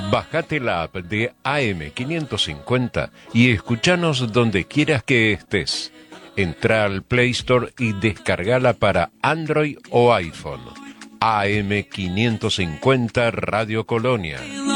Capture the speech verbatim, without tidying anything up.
Bajate la app de A M quinientos cincuenta y escuchanos donde quieras que estés. Entra al Play Store y descargala para Android o iPhone. A M quinientos cincuenta Radio Colonia.